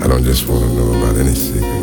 I don't just want to know about any secret.